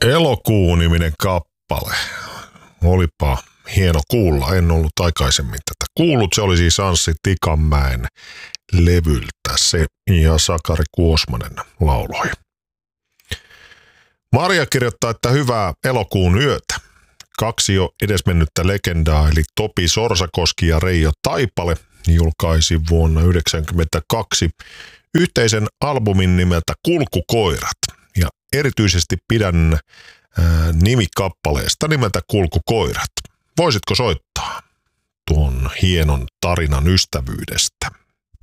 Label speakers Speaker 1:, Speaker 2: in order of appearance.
Speaker 1: Elokuu-niminen kappale. Olipa hieno kuulla. En ollut aikaisemmin tätä kuullut. Se oli siis Anssi Tikanmäen levyltä se ja Sakari Kuosmanen lauloi. Marja kirjoittaa, että hyvää elokuun yötä. 2 jo edesmennyttä legendaa eli Topi Sorsakoski ja Reijo Taipale julkaisi vuonna 1992 yhteisen albumin nimeltä Kulkukoirat. Ja erityisesti pidän nimikappaleesta nimeltä Kulkukoirat. Voisitko soittaa tuon hienon tarinan ystävyydestä?